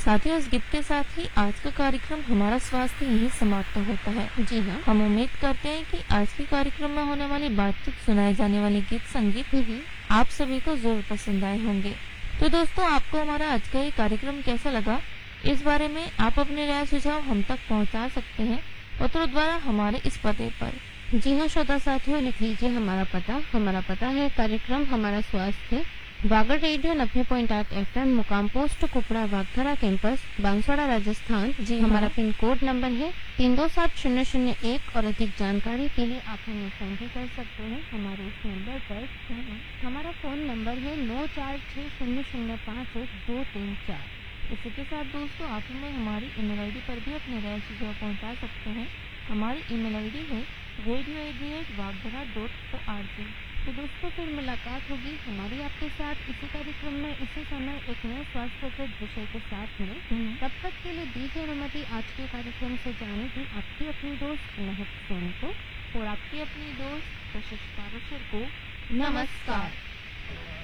साथियों, इस गीत के साथ ही आज का कार्यक्रम हमारा स्वास्थ्य यही समाप्त होता है। जी हाँ। हम उम्मीद करते हैं कि आज के कार्यक्रम में होने वाली बातचीत, सुनाए जाने वाले गीत संगीत आप सभी को जरूर पसंद आए होंगे। तो दोस्तों, आपको हमारा आज का ये कार्यक्रम कैसा लगा, इस बारे में आप अपने राय सुझाव हम तक पहुंचा सकते हैं पत्रों द्वारा हमारे इस पते पर। जी हाँ श्रोता साथियों, लिख लीजिए हमारा पता है कार्यक्रम हमारा स्वास्थ्य, वागड़ रेडियो 90.8 FM, मुकाम पोस्ट कुपड़ा, वागधरा कैंपस, बांसवाड़ा, राजस्थान। जी हमारा हाँ। पिन कोड नंबर है 327001 और अधिक जानकारी के लिए आप हमें फोन भी कर सकते हैं हमारे इस नंबर पर। हमारा फोन नंबर है 9460051234। इसी के साथ दोस्तों, आप हमें हमारी ईमेल आईडी पर भी अपने राय सुझाव पहुंचा सकते हैं। हमारी ईमेल आईडी है radio@wagdhara.org। तो दोस्तों, फिर मुलाकात होगी हमारी आपके साथ इसी कार्यक्रम में इसी समय एक नए स्वास्थ्यप्रद विषय के साथ में। तब तक के लिए दीजिए अनुमति आज के कार्यक्रम से जाने की आपकी अपनी दोस्त महक सोनी को और आपकी अपनी दोस्त कशिश पारुशर को नमस्कार।